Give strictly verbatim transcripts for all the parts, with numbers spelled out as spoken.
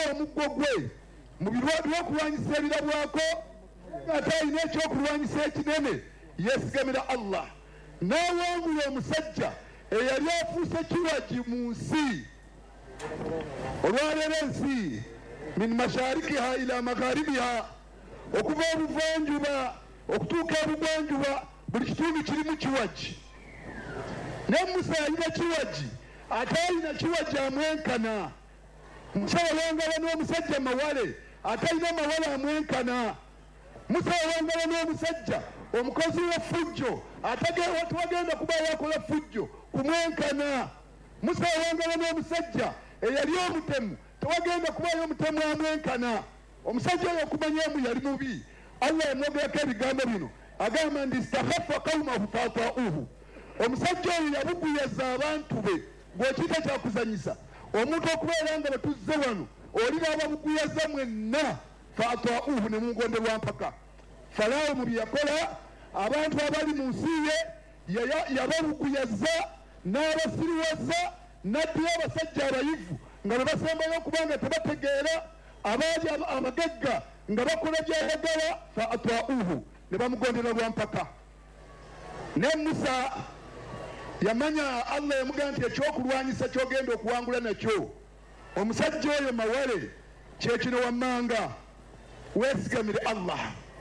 omuggo gwe mu by'okulwanyisa ebirabwako ate alina ekyokulwanyisa ekinene yeesigamira Allah n'awangula omusajja eyali afuuse kiwagi mu nsi. Olwaleero ensi min masharikiha ila magharibiha, okuva obuvanjuba okutuuka ebugwanjuba buli kitundu kirimu kiwagi. Ne Musa alina kiwagi ate alina kiwagi amwenkana. Musa yawangala n'omusajja mawale ate alina mawale amwenkana. Musa yawangala n'omusajja omukozi w'effujjo ate tewagenda kubayo akola ffujjo kumwenkana. Musa yawangala n'omusajja eyali omutemu tewagenda kubayo omutemu amwenkana. Omusajja oyo okumanyamu yali mubi. Allah yamwogerako ebigambo bino agamba nti istakhaffa qaumahu faata'uhu. Omusajja oyo yabuguyaza abantu be ng'okiyita kyakuzanyisa. Omuntu okubeera nga batuzze wano oli n'ababuguyaza mwenna faata'uhu ne mungonderwa mpaka. Falaawo mu bye yakola abantu abali mu nsi ye yababuguyaza n'abasiriwaza n'addiyo abasajja abayivu nga be basembayo okuba nga tebategeera abaali amagagga nga bakola gy'ayagala faata'uhu ne bamugondera lwa mpaka. Ne Musa yamanya Allah yamugamba nti ekyokulwanyisa kyogenda okuwangula nakyo omusajja oyo mawale kyekino wammanga weesigamire Allah.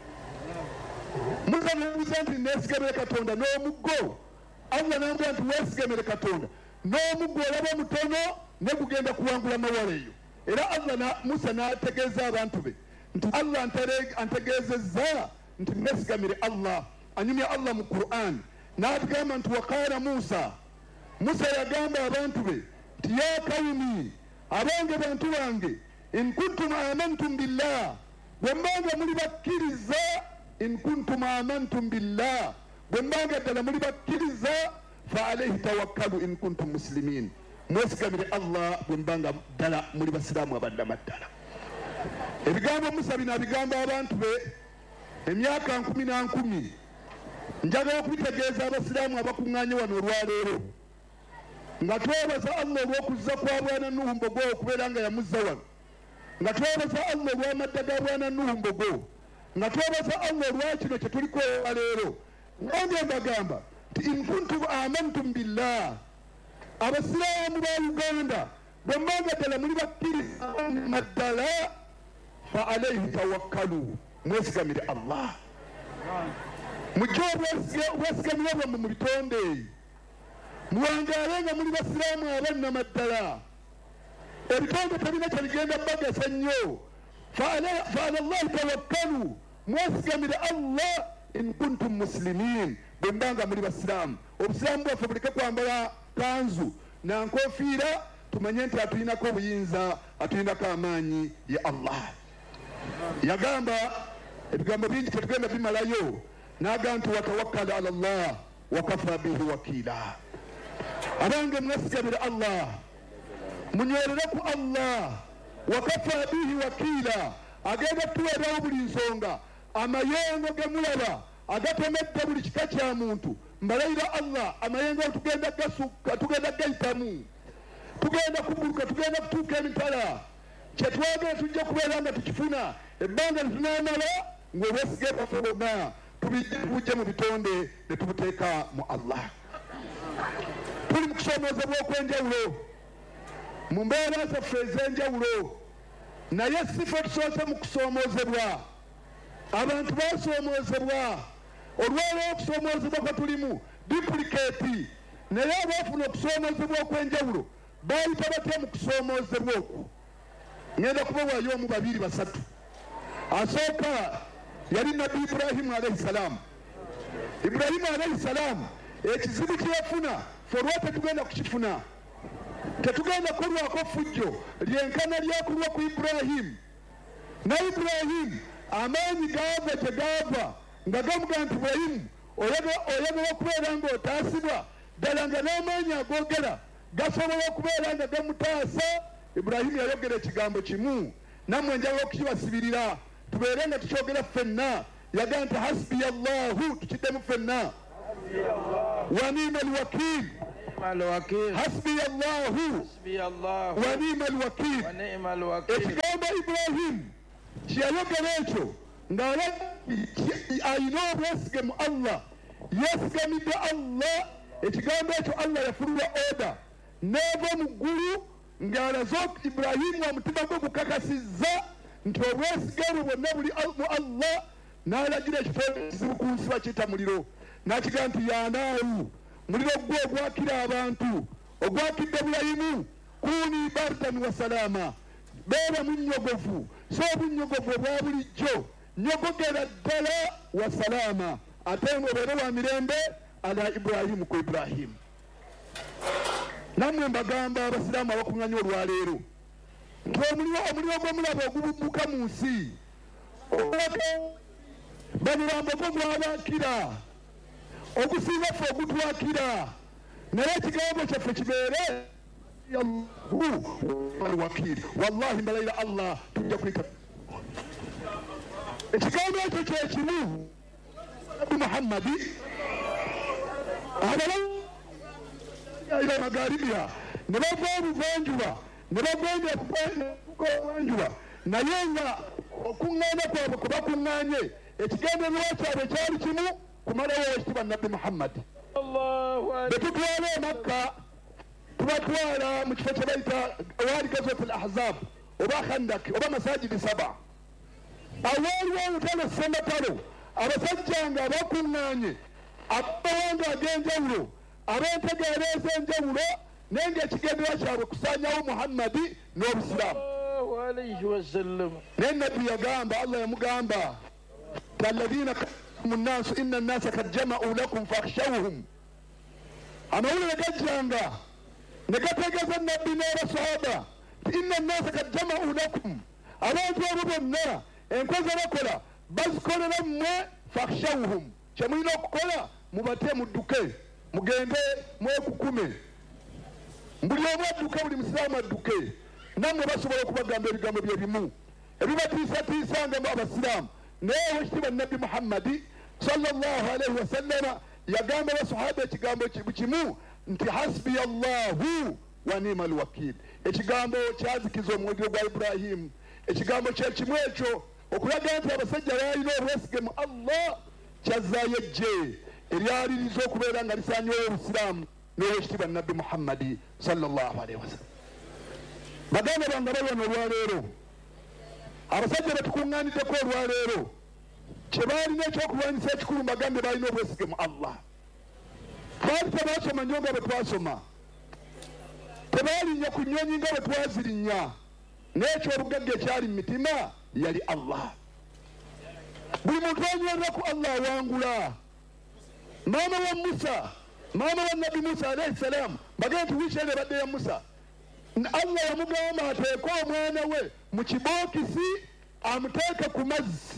Musa namubuuza nti neesigamire Katonda n'omuggo. Allah namugamba nti weesigamire Katonda n'omuggo olaba omutono ne gugenda kuwangula mawale eyo. Era Allah na Musa n'ategeeza abantu be nti Allah antegeezezza nti neesigamire Allah. Anyumya Allah mu Qur'an n'atugamba nti waqaala Musa, Musa yagamba abantu be nti ya kawumi, abange bantu bange, in kuntum amantum billah, bwe mbanga muli bakkiriza, in kuntum amantum billah, bwe mbanga ddala muli bakkiriza, fa alayhi tawakkalu in kuntum muslimin, mwesigamire Allah bwe mbanga ddala muli basiraamu abaddama ddala. Ebigambo Musa bino abigamba abantu be emyaka nkumi na nkumi. Njagala okubitegeeza abasiraamu abakuŋŋaanye wano olwaleero nga twebaza Allah olw'okuzza kwa bwana Nuhu Mbogo okubeera nga yamuzza wano, nga twebaza Allah olw'amadda ga bwana Nuhu Mbogo, nga twebaza Allah olwa kino kye tuliko olwaleero. Nange mbagamba nti in kuntum amantum billah, abasiraamu ba Uganda bwe mbanga ddala muli bakkiriza maddala fa alayhi tawakkalu, mwesigamire Allah. Mujje obwesigamire bwammwe mu bitonde, muwangaale nga muli basiraamu abannamaddala. Ebitonde tebina kye bigenda bagasa nnyo. Fa ala Allahi tawakkalu, mwesigamire Allah in kuntum muslimin, bwe mbanga muli basiraamu. Obusiraamu bwaffe buleke kwambala kanzu na nkofiira, tumanye nti atulinako obuyinza, atulinako amaanyi ye Allah. Yagamba ebigambo bingi tetugenda bimalayo, n'agamba nti watawakkal ala Allah wakafa bihi wakila. Abange mwesigamire Allah, munywerere ku Allah, wakafa bihi wakila, agenda tuweerawo buli nsonga, amayengo ge mulaba agatemedde buli kika kya muntu, mbalayira Allah amayengo tugenda gasukka, tugenda gayitamu, tugenda kubuluka, tugenda kutuuka emitala. Kyetwagala tujja kubeera nga tukifuna ebbanga litunamala ng'obwesige bwaffe bwonna tubujje mu bitonde ne tubuteeka mu Allah. Tuli mu kusoomoozebwa okw'enjawulo mu mbeera zaffe ez'enjawulo, naye si ffe tusoose mu kusoomoozebwa. Abantu basoomoozebwa. Olw'olwo okusoomoozebwa kwe tulimu duplicate, naye abaafuna okusoomoozebwa okw'enjawulo baayita batya mu kusoomoozebwa okwo? Ngenda kubawaayo omu babiri basatu. Asooka yali Nabbi Ibrahimu alayhi salaamu. Ibrahimu alayhi salaamu ekizibu kye yafuna ffe olwa tetugenda kukifuna. Tetugenda kulwako ffujjo lyenkana lyakulwa ku Ibrahimu. Na Ibrahimu amaanyi gaava gye gaava nga gamuga nti Ibrahimu oyagala okubeera ng'otaasibwa ddala nga n'amaanyi agoogera gasobola okubeera nga gamutaasa. Ibrahimu yayogera ekigambo kimu, nammwe njagala okukibasibirira tubeere nga tukyogera ffenna. Yagamba nti hasbiya Allahu, tukiddemu ffenna, wa ni'mal wakiil, hasbi allahu wa ni'ma alwakil. Ekigambo Ibrahim kyeyayogera ekyo ng'alina obwesige mu Allah, yeesigamidde Allah. Ekigambo ekyo Allah yafulula oda neeva mu ggulu ng'alaze Ibrahimu omutima gwe gukakasizza nti obwesige bwe bwonna buli mu Allah, n'alagira ekifo ekizibu ku nsi bakiyita muliro, n'akigaa nti yanaaru, muliro gwe ogwakira abantu, ogwakidde Ibulayimu, kuuni bardan wa salaama, beera munnyogovu, so obunyogovu obwa bulijjo, nyogogera ddala wa salaama, ate obeere wa mirembe ala Ibrahimu ku Ibrahimu. Nammwe mbagamba abasiraamu abakuŋŋanya olwaleero nti omuliro gw'omulaba ogububbuka mu nsi bamirambo gwo gwabakira ogusinga ffe ogutwakira, naye ekigambo kyaffe kibeere alwakiri. Wallahi mbalayira Allah tujja kulika ekigambo ekyo kyekimu. Nabi Muhammadi abalaira magharibiya ne bava obuvanjuba ne bagenda okuvanjuba, naye nga okuŋŋaana kwabwe kwe bakuŋŋaanye ekigendererwa kyabwe kyali kimu, kumalawo ekitiibwa Nabi Muhammadi. Bwe tutwala e Makka tubatwala mu kifo kye bayita waali Gazwatul Ahzab oba Khandak oba Masajidi Saba, awaaliwo olutalo ssematalo, abasajja nga bakuŋŋaanye ab'amawanga ag'enjawulo, ab'entegeera ez'enjawulo, naye ng'ekigendererwa kyabwe kusaanyawo Muhammadi n'Obusiraamu. Naye Nabbi yagamba, Allah yamugamba alladhina kafaru nnaasu inna nnaasa kad jama'u lakum fakhshawhum. Amawulire gajjanga ne gategeeza Nabbi n'abasahaba nti inna nnaasa kad jama'u lakum, abantu abo bonna enkozi bakola bazikolera mmwe, fakhshawhum, kye mulina okukola mubate mudduke, mugende mwekukume, buli omu adduke, buli musiraamu adduke. Nammwe basobola okubagamba ebigambo bye bimu ebibatiisatiisanga abasiraamu, naye owekitiibwa Nabbi Muhammadi sallallahu alaihi wasallama yagamba abasahaba ekigambo kimu nti hasbi allahu wa ni'mal wakil. Ekigambo kyazikiza omuliro gwa Ibrahimu, ekigambo kyekimu ekyo okulaga nti abasajja baalina obwesige mu Allah, kyazzaayo ejje eryaliriza okubeera nga lisaanyiwo obusiraamu n'owekitiibwa Nabbi Muhammadi sallallahu alaihi wasallam. Baganda bange bali wano olwaleero, abasajja betukuŋŋaaniddeko olwaleero, kye baalina ekyokulwanyisa ekikulu mbagambe baalina obwesige mu Allah. Baali tebaasoma nnyo nga bwe twasoma, tebaalinnye ku nnyonyi nga bwe twazirinnya, n'ekyobugagga ekyali mu mitima yali Allah. Buli muntu anywerera ku Allah awangula. Maama wa Musa, maama wa Nabbi Musa alayhi salaamu, bagenda nti wiiki eno ebadde ya Musa, Allah yamugamba ateeke omwana we mu kibookisi amuteeke ku mazzi,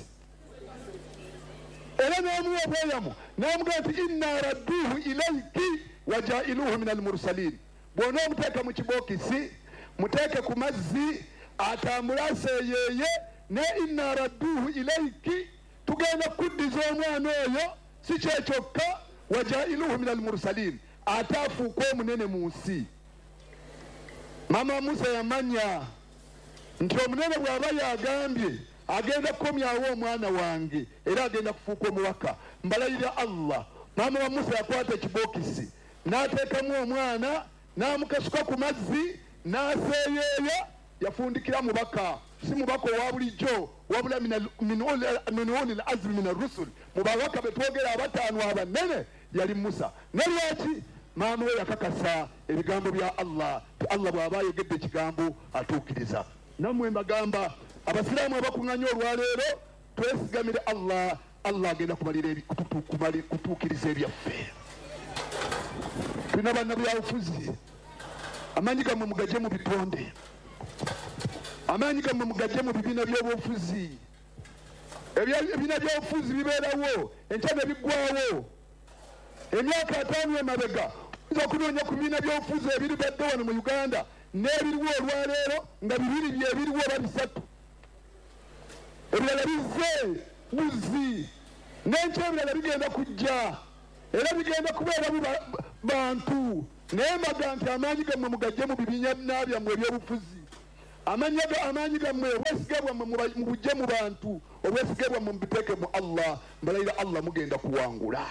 era n'amuwa obweyamu, n'amugamba nti inna radduuhu ilayki wa jaa'iluuhu min almursaliin. Bw'ona omuteeka mu kibookisi muteeke ku mazzi atambule aseeyeeye, ne inna radduuhu ilayki, tugenda kuddiza omwana oyo, si kyekyokka wa jaa'iluuhu min almursaliin, ate afuuke omunene mu nsi. Mama Musa yamanya nti omunene bw'aba yagambye agenda kukomyawo omwana wange era agenda kufuuka omubaka. Mbalayira Allah, maama wa Musa yakwata ekibookisi n'ateekamu omwana n'amukasuka ku mazzi n'aseeyeeya, yafundikira mubaka, si mubaka owa bulijjo wabula min ulil azmi min arrusul, mu babaka betwogera abataano abanene yali Musa. Ne lwaki maama we yakakasa ebigambo bya Allah, ti Allah bw'aba ayogedde ekigambo atuukiriza. Nammwe mbagamba abasiraamu abakuŋŋanya olwaleero, twesigamire Allah, Allah agenda kutuukiriza ebyaffe. Tulina bannabyabufuzi, amaanyi gammwe mugajje mu bitonde, amaanyi gammwe mugajje mu bibiina by'obufuzi. Ebibiina by'obufuzi bibeerawo enkya ne biggwawo. Emyaka ataano emabega oyinza okunoonya ku bibiina by'obufuzi ebiri badde wano mu Uganda n'ebiriwo olwaleero nga bibiri bye biriwo oba bisatu, ebirala bizze buzi, n'enkya ebirala bigenda kujja, era bigenda kubeeramu bantu nembaga nti amaanyi gammwe mugajje mu bibinya byammwe ebyobufuzi, amaanyi gammwe obwesige bwammwe mubujje mu bantu, obwesige bwammwe mubiteeke mu Allah. Mbalayira Allah mugenda kuwangula.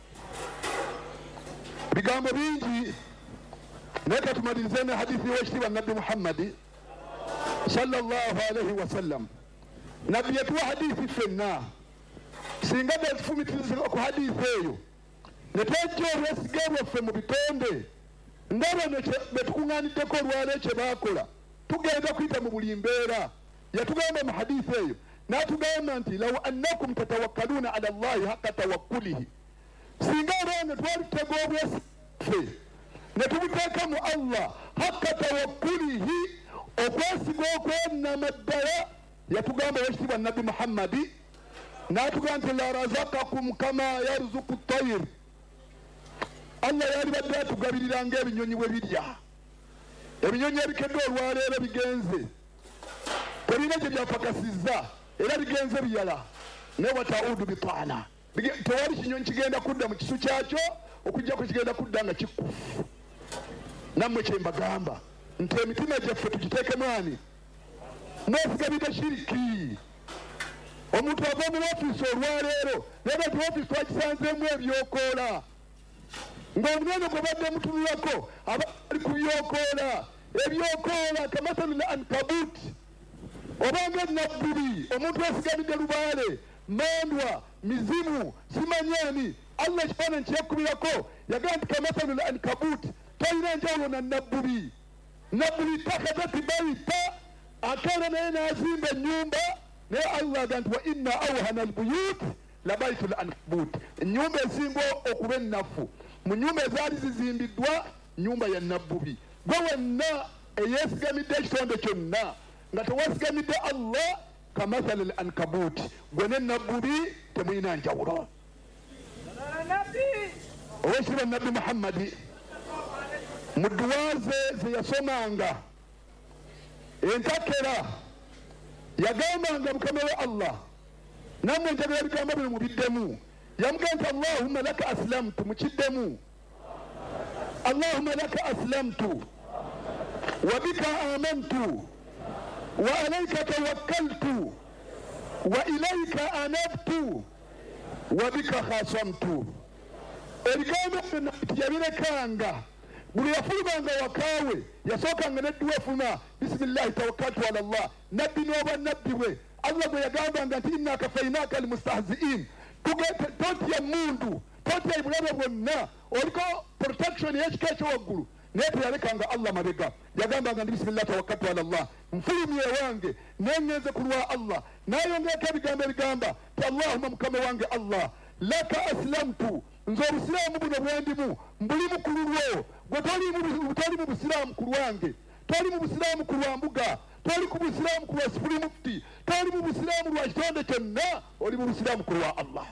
Bigambo bingi naye katumalirize ne hadithi y'ekitiibwa Nabbi Muhammadi sallallahu alaihi wasallam. Nabbi yatuwa hadithi ffenna, singa betufumitiriza ku hadithi eyo ne twejja obwesige bwaffe mu bitonde nga bano betukuŋŋaaniddeko olwaleero kye baakola, tugenda kuyita mu buli mbeera. Yatugamba mu hadithi eyo n'atugamba nti law annakum tatawakkaluuna ala Allahi haqqa tawakkulihi, singa olwano twali tutega obwesige ne tubuteeka mu Allah haqqa tawakkulihi, okwesiga okwenama ddala. Yatugamba owekitiibwa Nabbi Muhammadi n'atugamba nti la razaqakum kama yarzuku ttayr, Allah yalibadde atugabirira ng'ebinyonyi bwe birya. Ebinyonyi ebikedde olwaleero bigenze, tebirina gye byapakasizza, era bigenze biyala. Ne wataudu bitaana, tewali kinyonyi kigenda kudda mu kisu kyakyo okujjako kigenda kudda nga kikufu. Nammwe kye mbagamba nti emitima gyaffe tugiteekemu ani? Mwesigamide shiriki. Omuntu ava mu ofiisi olwaleero naye nti ofiisi twagisanzeemu ebyokoola, ng'omunene gwe badde mutunulako aba ali ku byokoola. Ebyokoola kamathalu l ankabut, obanga nabbubi. Omuntu wesigamidde lubaale, mandwa, mizimu, simanyani. Allah ekifaananyi kyekubirako yagamba nti kamathalu l ankabut, talina njawulo na nabbubi. Nabbubi takazati baita, akaana naye n'azimba ennyumba, naye Allah aga nti wa inna awhana albuyut la baitu l ankabut, ennyumba esinga okuba ennafu mu nyumba ezaali zizimbiddwa nyumba ya nabbubi. Gwe wenna eyeesigamidde ekitonde kyonna nga tewasigamidde Allah, kamathali l ankabut, gwe ne nabbubi temulina njawulo. Owekitiibwa Nabbi Muhammadi mu dduwa ze ze yasomanga entakera yagambanga mukama we Allah, nammwe njagala ebigambo bino mubiddemu. Yamugamba nti Allahumma laka aslamtu, mukiddemu. Allahumma laka aslamtu wa bika amantu wa alayka tawakkaltu wa ilayka anabtu wa bika khasamtu. Ebigambo byonna yabirekanga, buli yafulumanga wakaawe yasookanga nedduwa efuluma bisimillahi tawakkaltu ala Allah. Nabbi n'oba nabbi we Allah gwe yagambanga nti inna kafainaka almustahziin, totya mundu, totya ibulabe bwonna, oliko protection y'ekika ekyowaggulu. Naye teyalekanga Allah mabega, yagambanga nti bisimillahi tawakkaltu ala Allah, nfulumye wange nengenze ku lwa Allah. Nayongerako ebigambo ebigamba ti Allahumma mukama wange Allah, laka aslamtu, nze obusiraamu buno bwendimu mbuli mu kululwo. Gwe toli mu busiraamu ku lwange, toli mu busiraamu ku lwa mbuga, toli ku busiraamu ku lwa sifuli mufti, toli mu busiraamu lwa kitonde kyonna, oli mu busiraamu ku lwa Allah.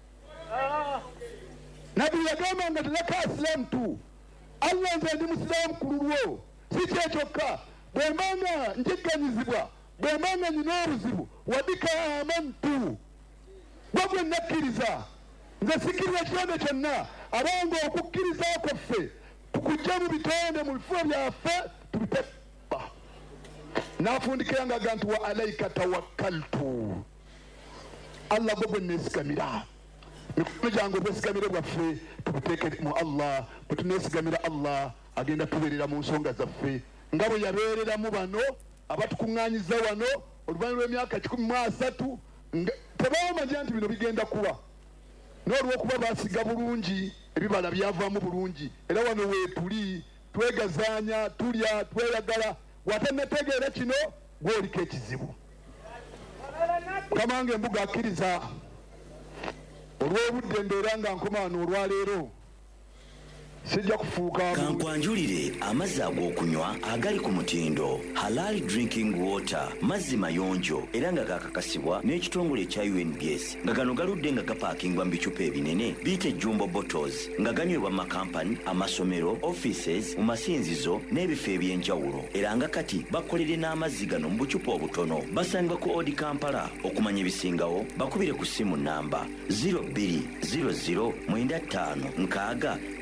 Nabbi yagambanga nti laka aslamtu, Allah nze ndi musiraamu ku lulwo. Si kyekyokka, bwe mbanga njigganyizibwa, bwe mbanga nina obuzibu, wa bika amantu, gwe gwe nakkiriza. Nze sikkiriza ekitonde kyonna, abanga okukkiriza kwaffe tukujja mu bitonde mu bifuba byaffe tubitepa. N'afundikira ng'aga nti wa alayka tawakkaltu, Allah gwe gwe neesigamira. Mikono gyange obwesigamire bwaffe tubuteeke mu Allah. Bwe tuneesigamira Allah agenda tubeerera mu nsonga zaffe nga bwe yabeereramu bano abatukuŋŋaanyiza wano oluvannyuma lw'emyaka kikumi mu asatu. Tebamanya nti bino bigenda kuba, n'olw'okuba baasiga bulungi, ebibala byavaamu bulungi. Era wano weetuli twegazaanya, tulya, tweyagala. Watannategeera kino gw'oliko ekizibu. Kamange embuga akkiriza olw'obudde mbeera nga nkoma wano olwaleero sijja kufuuka. Kankwanjulire amazzi ag'okunywa agali ku mutindo Halal Drinking Water, mazzi mayonjo era nga gakakasibwa n'ekitongole ekya U N B S, nga gano galudde nga gapaakingwa mu bicupa ebinene biyite jumbo bottles, nga ganywebwa mu makampani, amasomero, offices, mu masinzizo n'ebifo eby'enjawulo. Era nga kati bakolere n'amazzi gano mu bucupa obutono. Basangibwa ku Odi Kampala. Okumanya ebisingawo bakubire ku ssimu namba zero two zero zero nine five nkaaga kyenda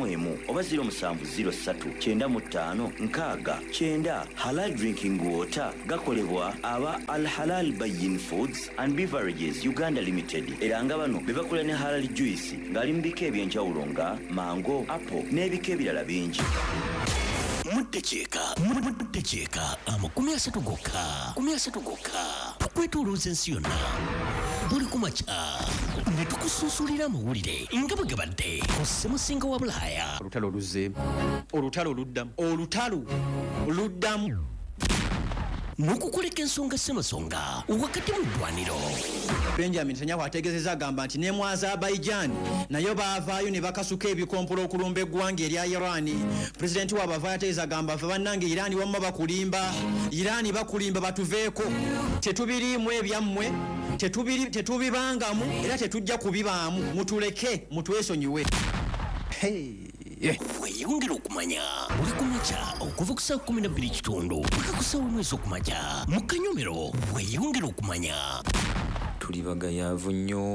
mu emu oba ziro musanvu ziro ssatu kyenda mu ttaano nkaaga kyenda. Halal Drinking Water gakolebwa aba Al Halal Bayin Foods and Beverages Uganda Limited era nga bano be bakola ne halal juice ng'ali mu bika ebyenjawulo nga mango, apple n'ebika ebirala bingi. Muddekeka muddekeka amakumi asatu gokka kumi asatu gokka tukwetolooza ensi yonna buli kumakya ne tukusuusulira amawulire nga bwe gabadde ku ssemusinga wa Bulaaya. Olutalo oluzze olutalo oluddamu olutalo oluddamu n'okukoleka ensonga ssemasonga wakati mu ddwaniro. Benjamin Netanyahu ategeezezza agamba nti ne mu Azerbaijan nayo baavaayo ne bakasuka ebikompolo okulumba eggwanga erya Iran. Pulezidenti waabwe avaayo ategeeza agamba fe bannange Iran wamma bakulimba Iran bakulimba batuveeko tetubiriimu ebyammwe tetubibangamu era tetujja kubibaamu mutuleke mutwesonyiwe. Hey. Yeah. Weyongera okumanya buli kumakya okuva ku saa kumi na bbiri kitundu paka ku saa omwezi okumakya mu Kanyomero. Weyongera okumanya tuli bagayaavu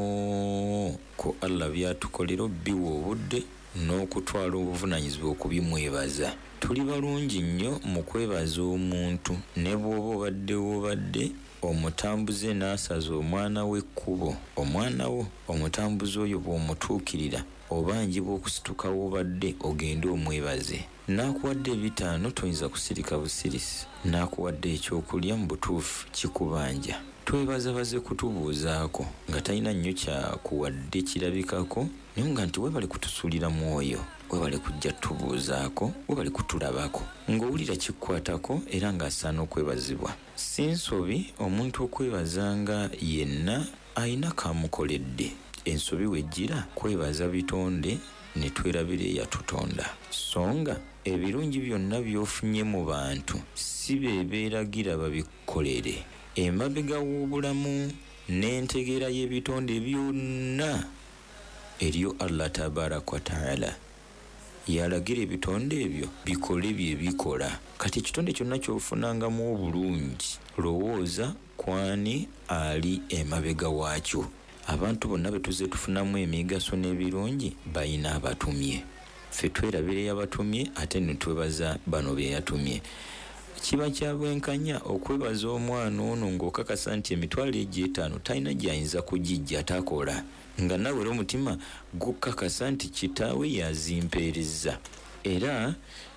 nnyo ko Allah byatukolera biwa obudde n'okutwala obuvunaanyizibwa okubimwebaza. Tuli balungi nnyo mu kwebaza omuntu ne bw'oba obaddewo obadde omutambuze n'asaza omwana we ekkubo omwana wo omutambuze oyo bw'omutuukirira obangi bw'okusituka wobadde ogende omwebaze. N'akuwadde ebitaano toyinza kusirika busirisi, n'akuwadde ekyokulya mu butuufu kikubanja. Twebazabaze kutubuuzaako nga talina nnyo kyakuwadde kirabikako naye nga nti webale kutusuulira mwoyo, webale kujja tubuuzaako, webale kutulabako ng'owulira kikukwatako era ng'asaana okwebazibwa. Si nsobi omuntu okwebazanga yenna ayina kamukoledde. Ensobi wejjira kwebaza bitonde ne twerabira eyatutonda. Songa ebirungi byonna by'ofunye mu bantu si beebeeragira babikolere. Emabega w'obulamu n'entegeera y'ebitonde byonna eriyo Allah tabaraka wa taala yalagira ebitonde ebyo bikole bye bikola. Kati ekitonde kyonna ky'ofunangamu obulungi lowooza kwani ali emabega waakyo. Abantu bonna betuze tufunamu emigaso n'ebirungi bayina abatumye. Ffe twerabira eyabatumye ate ne twebaza bano be yatumye. Kiba kya bwenkanya okwebaza omwana ono ng'okakasa nti emitwalo egy'etaano talina gy'ayinza kugijja takola nga nawe era omutima gukakasa nti kitaawe yazimpeereza. Era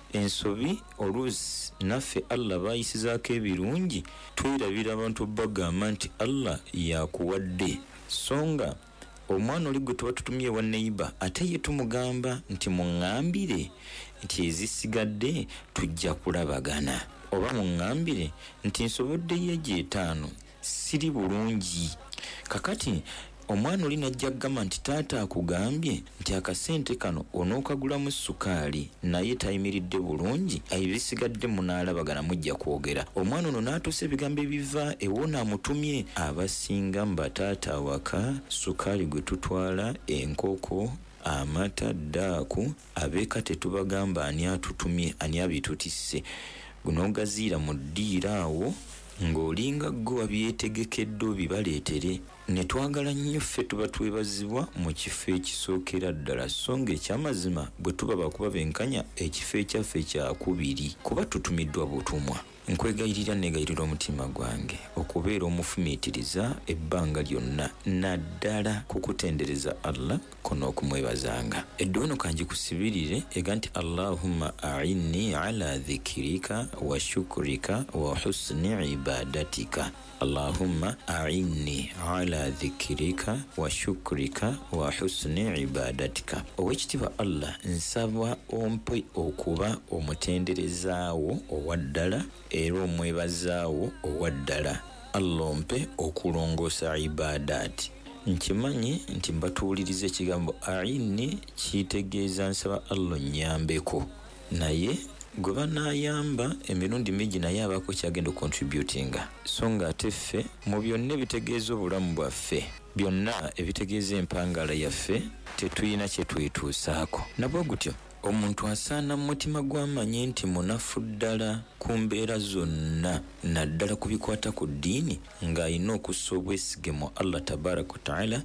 ensobi oluusi naffe Allah baayisizaako ebirungi twerabira abantu bagamba nti Allah yakuwadde. Songa omwana oli gwe tuba tutumye wa neighbor ate ye tumugamba nti muŋŋambire nti ezisigadde tujja kulabagana oba muŋŋambire nti nsoboddeyo egy'etaano siri bulungi. Kakati omwana oli najja kugamba nti taata akugambye nti akasente kano onookagulamu sukaali naye tayimiridde bulungi ebisigadde munaalabagana mujja kwogera. Omwana ono n'atuusa ebigambo ebiva ewona amutumye. Abasinga mu bataata awaka sukaali gwe tutwala enkoko amata ddaaku abeeka tetubagamba ani atutumye ani abitutisse gunogaziira mu ddiira awo ng'olinga gwe wabyetegekedde obibaleetere. Ne twagala nnyo ffe tuba twebazibwa mu kifo ekisookera ddala. Songa ekyamazima bwe tuba bakuba benkanya ekifo ekyaffe kyakubiri kuba tutumiddwa butumwa. Nkwegayirira negayirira omutima gwange okubeera omufumiitiriza ebbanga lyonna naddala kukutendereza Allah kono okumwebazanga. Eddono kanji kusibirire ega nti Allahumma a'inni ala dhikirika wa shukrika wa husni ibadatika. Allahumma a'inni ala dhikirika wa shukrika wa husni ibadatika. Owekitiibwa Allah nsaba ompe okuba omutenderezaawo owaddala era omwebazaawo owaddala. Allah ompe okulongoosa ibadaati. Nkimanyi nti mbatuuliriza ekigambo a'inni kitegeeza nsaba Allah nnyambeko naye gwe banaayamba emirundi mingi naye abaako kyagenda contributinga. So nga ate ffe mu byonna ebitegeeza obulamu bwaffe byonna ebitegeeza empangala yaffe tetuyina kye twetuusaako. Nabwe gutyo omuntu asaana mu mutima gw'amanye nti munafu ddala ku mbeera zonna naddala ku bikwata ku ddiini ng'alina okussa obwesige mu Allah tabaraka wa taala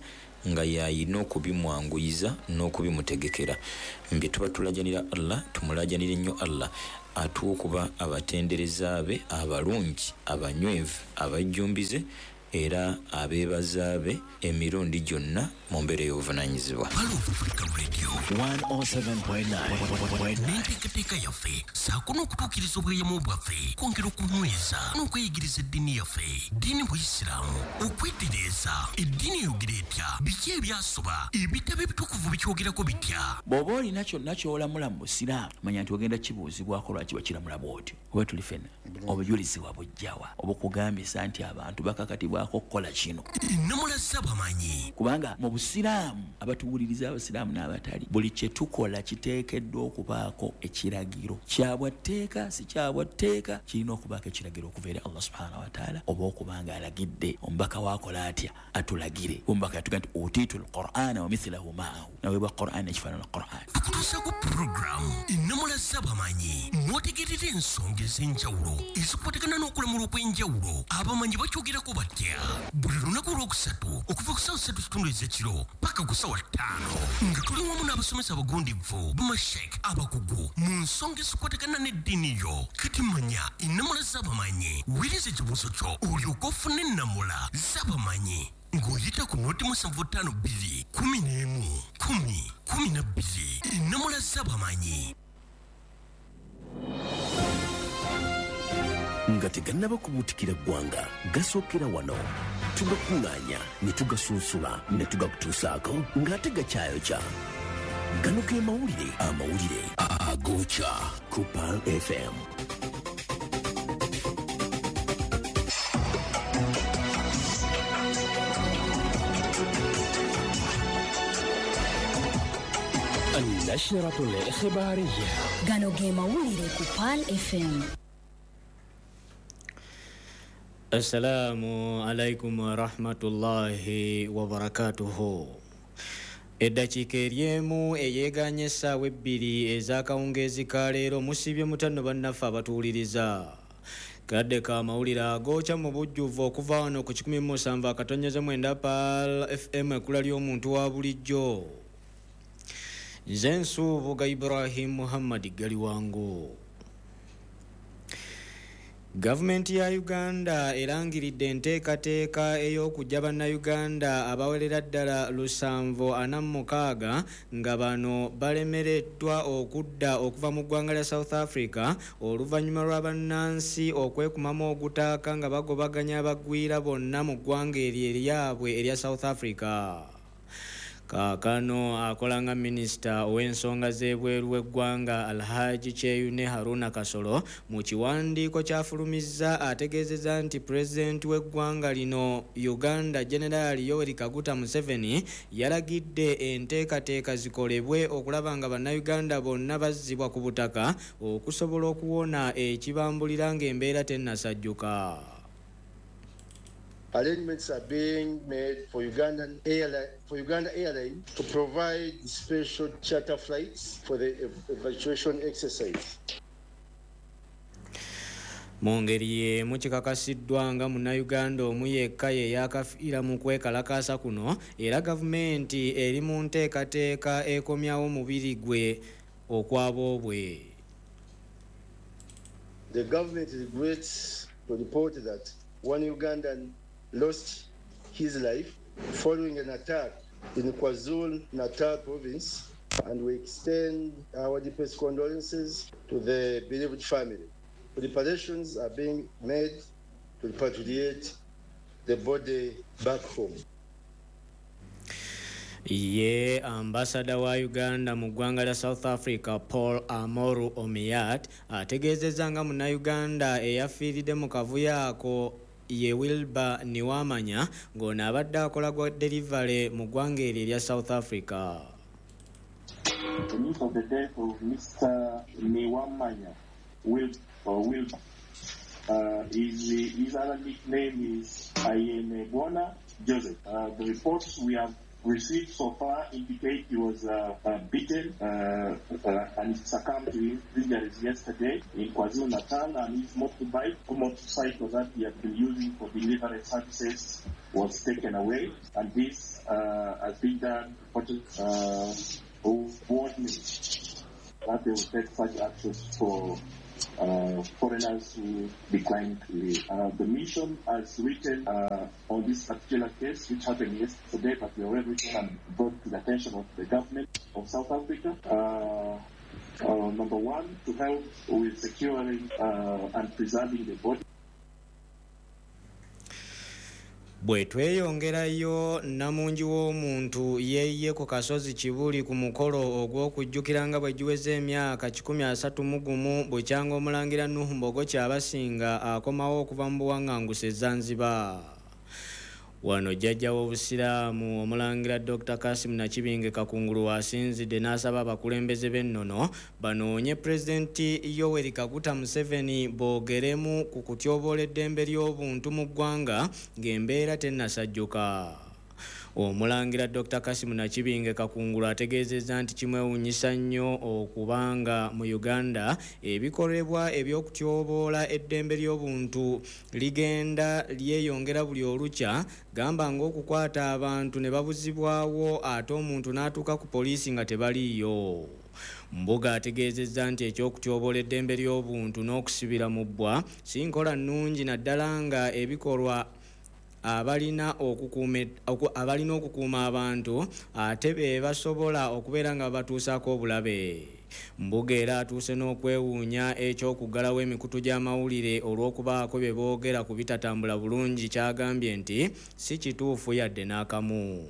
nga yayina okubimwanguyiza n'okubimutegekera. Mbye tuba tulajanira Allah, tumulajanire nnyo Allah atuwa okuba abatendereza be abalungi, abanywevu, abajjumbize era abeebaza be emirundi gyonna mu mbeera y'obuvunaanyizibwa. one oh seven point nine n'enteekateeka yaffe saako n'okutuukiriza obweyamo bwaffe kwongera okunyweza n'okweyigiriza eddiini yaffe ddiini buisiraamu okwetereeza eddiini eyogera etya biki ebyasoba ebitabo ebitukuvu bikyogerako bitya. bw'oba olina kyonna ky'olamula mu busiraamu manya nti ogenda kibuuzibwako lwaki wakiramula bw'otyo oba tuli ffenna obujulizi wabujjawa oba okugambisa nti abantu bakakatibwako okukola kino. ennamulaza bamanyi kubanga mu busiraamu abatuwuliriza abasiraamu n'abatali buli kye tukola kiteekeddwa okubaako ekiragiro kyabwatteeka si kyabwatteeka kirina okubaako ekiragiro okuva eri Allah subhanahu wa taala oba okubanga alagidde omubaka waakola atya atulagire. omubaka yatuga nti utiitu lqur'ana wa mithlahu maahu naweebwa qur'an ekifaanana qur'an. tukutuusako puroguramu ennamulaza bamanyi mwotegerera ensonga ez'enjawulo ezikupatikana n'okulamula okw'enjawulo abamanyi bakyogerako batya buli lunaku olwokusatu okuva ku ssaawa ssatu kitundu ez'ekiro paka ku ssaawa ttaano nga tuli wamu n'abasomesa abagundivu bamashek abakugu mu nsonga ezikupatikana n'eddiini yo. kati manya ennamula z'abamanyi wiriza ekibuuzo kyo olyoke ofune ennamula z'abamanyi ng'oyita ku noti musanvu ttaano bbiri kumi n'emu kumi kumi na bbiri. ennamula z'abamanyi nga tegannaba kubuutikira ggwanga gasookera wano tugakuŋŋaanya ne tugasunsula ne tugakutuusaako ng'ate gakyayokya. gano ge mawulire amawulire agookya ku Pearl F M. النشرة الإخبارية gano ge mawulire ku Pearl F M. Assalamu alaikum wa rahmatullahi wa barakatuhu. Eddakiika eryemu eyeeganye essaawa ebbiri ez'akawungeezi ka leero musibye mutano bannaffe abatuwuliriza. Kadde ka mawulire agookya mu bujjuvu okuva wano ku kikumi mu musanvu akatonnyeza mwenda Pearl F M ekkula ly'omuntu wa bulijjo. Nze Nsuubuga Ibrahim Muhammad gali wangu. Gavumenti ya Uganda erangiridde enteekateeka ey'okujja bannayuganda abawerera ddala lusanvu ana mu mukaaga nga bano balemereddwa okudda okuva mu ggwanga lya South Africa oluvannyuma lwa bannansi okwekumamu ogutaaka nga bagobaganya abagwira bonna mu ggwanga eryo eryabwe erya South Africa. Kaakano akola nga minisita ow'ensonga z'ebweru w'eggwanga Alhaji Kyeyune Haruna Kasolo mu kiwandiiko kyafulumizza ategeezezza nti pulezidenti w'eggwanga lino Uganda General Yoweri Kaguta Museveni yalagidde enteekateeka zikolebwe okulaba nga bannayuganda bonna bazzibwa ku butaka okusobola okuwona ekibambulira ng'embeera tennasajjuka. Arrangements are being made for Ugandan airline for Uganda Airline to provide special charter flights for the evacuation exercise. Mu ngeri y'emu kikakasiddwa nga munnayuganda omu yekka ye yaakafiira mu kwekalakaasa kuno era gavumenti eri mu nteekateeka ekomyawo mubiri gwe okwaboobwe. The government regrets to report that one Ugandan lost his life following an attack in KwaZulu-Natal province, and we extend our deepest condolences to the bereaved family. Preparations are being made to repatriate the body back home. Ye ambassador wa Uganda mu ggwanga lya South Africa Paul Amoru Omiyat ategeezezza nga munnayuganda eyafiiridde mu kavuyo ako ye Wilba Niwamanya ng'ono abadde akola gwa delivery mu ggwanga eryo erya South Africa. The news of the death of Mister Niwamanya Wilba or Wilba uh, his, his other nickname is Ayene Bona Joseph. Uh, the reports we have received so far indicate he was uh, uh, beaten uh, uh, and succumbed to his injuries yesterday in KwaZulu-Natal, and his motorbike, motorcycle that he had been using for delivery services was taken away, and this uh, has been done uh, warning that they will take such actions for uh, foreigners who decline to leave. Uh, the mission has written uh, on this particular case, which happened yesterday, but we already written and brought to the attention of the government of South Africa. Uh, uh, number one, to help with securing uh, and preserving the body. Bwe tweyongerayo Namungi w'omuntu yeeye ku kasozi Kibuli ku mukolo ogw'okujjukira nga bwe giweze emyaka kikumi asatu mu gumu bukyanga Omulangira Nuhu Mbogo Kyabasinga akomawo okuva mu buwaŋŋanguse Zanzibar. Wano jjajja w'obusiraamu Omulangira Doctor Kassim Nakibinge Kakungulu asinzidde n'asaba abakulembeze b'ennono banoonye Pulezidenti Yoweri Kaguta Museveni boogeremu ku kutyoboola eddembe ly'obuntu mu ggwanga ng'embeera tennasajjuka. Omulangira Doctor Kassim Nakibinge Kakungulu ategeezezza nti kimwewuunyisa nnyo okubanga mu Uganda ebikolebwa eby'okutyoboola eddembe ly'obuntu ligenda lyeyongera buli olukya, gamba ng'okukwata abantu ne babuzibwawo ate omuntu n'atuuka ku poliisi nga tebaliiyo. Mbuga ategeezezza nti ekyokutyoboola eddembe ly'obuntu n'okusibira mu bbwa si nkola nnungi naddala nga ebikolwa abalina okukuuma abalina okukuuma abantu ate be basobola okubeera nga batuusaako obulabe. Mbuga era atuuse n'okwewuunya ekyokuggalawo emikutu gy'amawulire olw'okubaako bye boogera ku bitatambula bulungi, kyagambye nti si kituufu yadde n'akamu.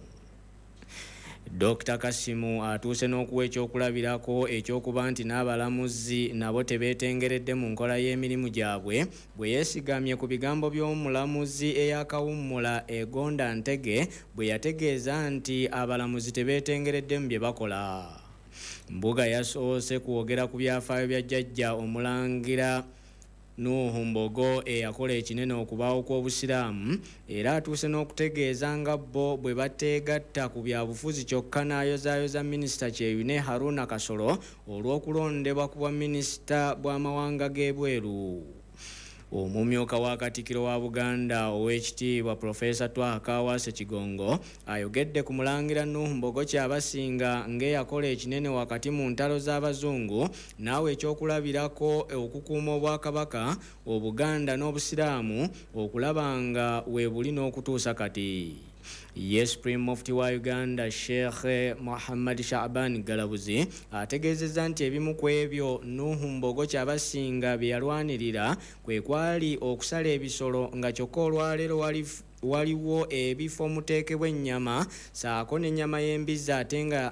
Doctor Kasimu atuuse n'okuwa ekyokulabirako ekyokuba nti n'abalamuzi nabo tebeetengeredde mu nkola y'emirimu gyabwe bwe yeesigamye ku bigambo by'omulamuzi eyakawummula Egonda Ntege bwe yategeeza nti abalamuzi tebeetengeredde mu bye bakola. Mbuga yasoose kwogera ku byafaayo bya jjajja Omulangira Nuhu Mbogo eyakola ekinene okubaawo kw'obusiraamu era atuuse n'okutegeeza nga bo bwe bateegatta ku byabufuzi kyokka n'ayozaayoza minisita Kyeyune Haruna Kasolo olw'okulondebwa ku bwaminisita bw'amawanga g'ebweru. Omumyuka wa Katikkiro wa Buganda Oweekitiibwa Profesa Twaha Kaawaase Kigongo ayogedde ku Mulangira Nuhu Mbogo Kyabasinga ng'eyakola ekinene wakati mu ntalo z'Abazungu naawe ekyokulabirako okukuuma Obwakabaka, Obuganda n'Obusiraamu okulaba nga weebuli n'okutuusa kati. Yes, Supreme Mufti wa Uganda Sheikh Muhammad Shaaban Galabuzi ategeezezza nti ebimu ku ebyo Nuhu Mbogo Kyabasinga bye yalwanirira kwe kwali okusala ebisolo nga kyokka olwaleero waliwo ebifo muteekebwa ennyama saako n'ennyama y'embizzi ate nga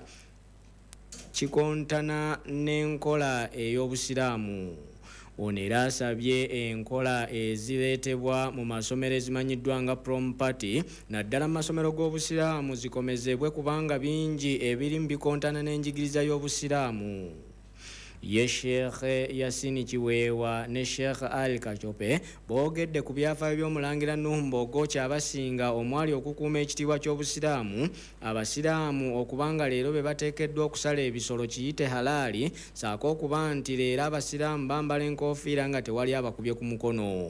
kikontana n'enkola ey'Obusiraamu. Ono era asabye enkola ezireetebwa mu masomero ezimanyiddwa nga Prom Party naddala mu masomero g'Obusiraamu zikomezebwe kubanga bingi ebiri mu bikontana n'enjigiriza y'Obusiraamu. Ye Sheikh Yasini Kiweewa ne Sheikh Ali Kachope boogedde ku byafaayo by'Omulangira Nuhu Mbogo Kyabasinga omwali okukuuma ekitiibwa ky'Obusiraamu, Abasiraamu okubanga leero be bateekeddwa okusala ebisolo kiyite halaali, saako okuba nti leero Abasiraamu bambala enkoofiira nga tewali abakubye ku mukono.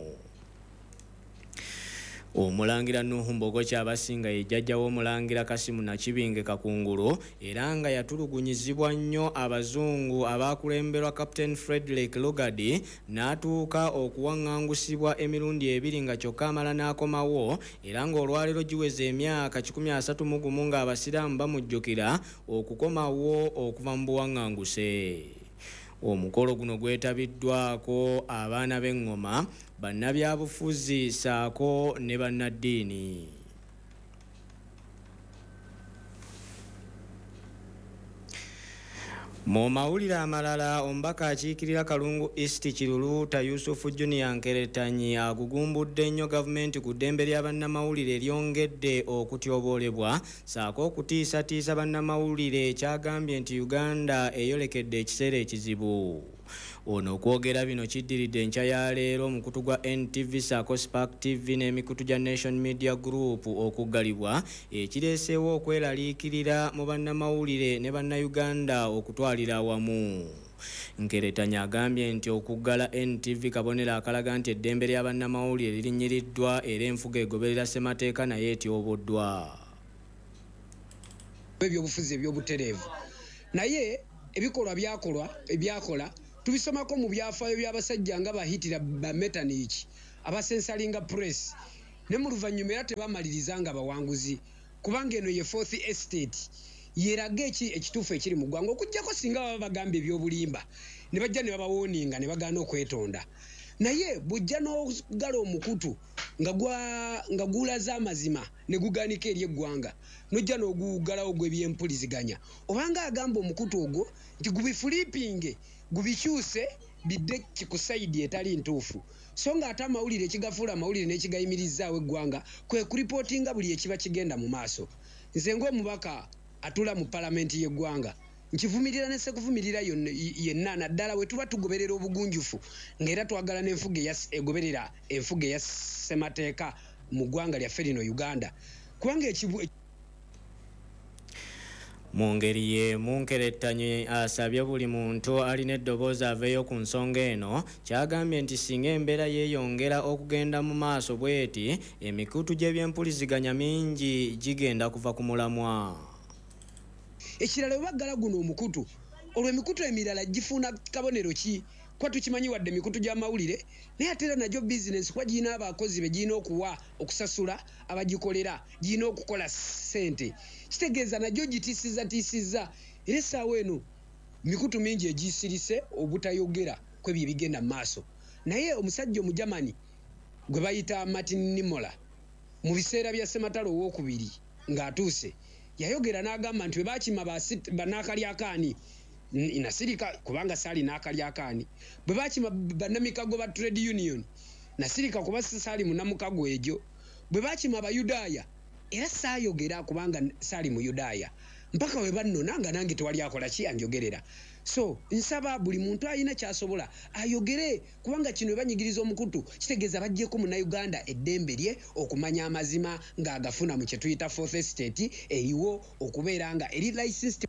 Omulangira Nuhu Mbogo Kyabasinga ye jjajja w'Omulangira Kasimu Nakibinge Kakungulu era nga yatulugunyizibwa nnyo Abazungu abaakulemberwa Captain Frederick Lugard n'atuuka okuwaŋŋangusibwa emirundi ebiri nga kyokka amala n'akomawo era ng'olwaleero giweze emyaka kikumi asatu mu gumu ng'Abasiraamu bamujjukira okukomawo okuva mu buwaŋŋanguse. Omukolo guno gwetabiddwako abaana b'engoma, bannabyabufuzi saako ne bannaddiini. Mu mawulire amalala, omubaka akiikirira Kalungu East Kiruluuta Yusufu Junior Nkeretanyi agugumbudde nnyo gavumenti ku ddembe lya bannamawulire eryongedde okutyoboolebwa saako okutiisatiisa bannamawulire, kyagambye nti Uganda eyolekedde ekiseera ekizibu. Ono okwogera bino kiddiridde enkya ya leero omukutu gwa N T V saako Spark T V n'emikutu gya Nation Media Group okuggalibwa ekireeseewo okweraliikirira mu bannamawulire ne bannayuganda okutwalira awamu. Nkeretanya agambye nti okuggala N T V kabonero akalaga nti eddembe lya bannamawulire lirinnyiddwa era enfuga egoberera ssemateeka naye etyoboddwa. Ebyobufuzi ebyobutereevu naye ebikolwa byakolwa ebyakola tubisomako mu byafaayo by'abasajja nga bahitira bametaniki abasensalinga press ne mu luvannyuma era tebamaliriza nga bawanguzi kubanga eno ye fourth estate yeraga eki ekituufu ekiri mu ggwanga okujjako singa baba bagamba ebyobulimba ne bajja ne babawooninga ne bagaana okwetonda naye bujja n'ogala omukutu nga gulaza amazima ne guganika eri eggwanga nojja n'ogugalawo gw'ebyempuliziganya obanga agamba omukutu ogwo nti gubifulipinge gubikyuse bidde kikusaidi etali ntuufu so nga ate amawulire ekigafuula amawulire n'ekigayimirizaawo eggwanga kwe kuripootinga buli ekiba kigenda mu maaso. Nze ng'omubaka atula mu palamenti y'eggwanga nkivumirira ne sekuvumirira yenna naddala we tuba tugoberera obugunjufu ng'era twagala n'enfuga egoberera enfuga eya ssemateeka mu ggwanga lyaffe lino Uganda kubanga ekibu mu ngeri ye Munkerettanyi asabye buli muntu alina eddoboozi aveeyo ku nsonga eno kyagambye nti singa embeera yeeyongera okugenda mu maaso bweti emikutu gy'ebyempuliziganya mingi gigenda kuva ku mulamwa. Ekirala bwe baggala guno omukutu olwo emikutu emirala gifuna kabonero ki kuba tukimanyi wadde emikutu gy'amawulire naye ate era nagyo bizinensi kuba girina abakozi be girina okuwa okusasula abagikolera girina okukola ssente kitegeeza nagyo gitiisizatiisiza era essaawa eno mikutu mingi egisirise obutayogera kwebyo ebigenda mu maaso naye omusajja omujamani gwe bayita Martin Nimola mu biseera bya Ssematalo owookubiri ng'atuuse yayogera n'agamba nti bwe bakima banaakalyakaani nasirika kubanga saali n'akalyakaani bwe bakima bannamikago ba trade union nasirika kuba saali munnamukago egyo bwe bakima abayudaaya era saayogera kubanga saali mu yudaaya mpaka we bannona nga nange tewali akola ki anjogerera so nsaba buli muntu alina kyasobola ayogere kubanga kino banyigiriza omukutu kitegeeza bajjeko munnayuganda eddembe lye okumanya amazima ng'agafuna mu kye tuyita fourth estate eriwo okubeera nga eri licensed.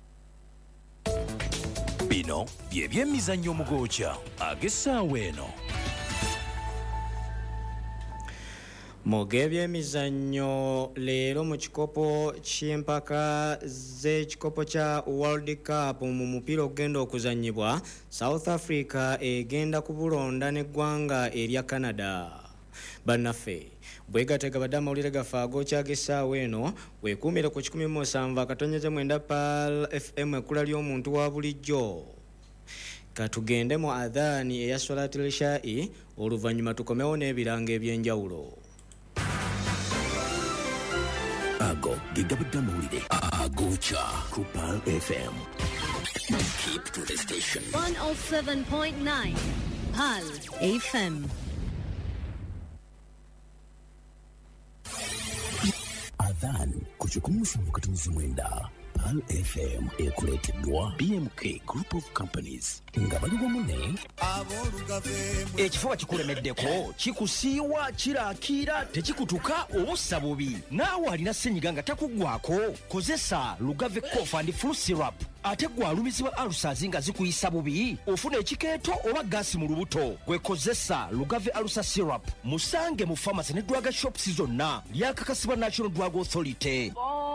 Bino bye by'emizannyo omugookya ag'essaawa eno. Mu gebyemizannyo leero mu kikopo ky'empaka z'ekikopo kya World Cup mu mupiira ogenda okuzannyibwa South Africa egenda kubulonda n'eggwanga erya Canada. Bannaffe bwegatega badde amawulire gaffe agookya ag'essaawa eno weekuumire ku kikumi mu musanvu akatonyeze mwenda P A L F M ekkula ly'omuntu wa bulijjo. Katugende mu adhaani eya Salatul Shai oluvannyuma tukomewo n'ebiranga eby'enjawulo. Ago gigabadde amawulire agookya ku P A L F M. Keep to the station. one oh seven point nine P A L F M. Adhan ku kikumi musanvu katonyeze mwenda P A L F M ekuleeteddwa B M K Group of Companies nga bali wamu ne ekifuba kikulemeddeko kikusiiwa kiraakira tekikutuka obussa bubi naawe alina ssenyiga nga takuggwako kozesa Lugave Cough and Flu Syrup ate gwe alumizibwa alusazi nga zikuyisa bubi ofuna ekikeeto oba gaasi mu lubuto gwekozesa Lugave Alusa Syrup musange mu pharmacy ne drug shops zonna lyakakasibwa National Drug Authority.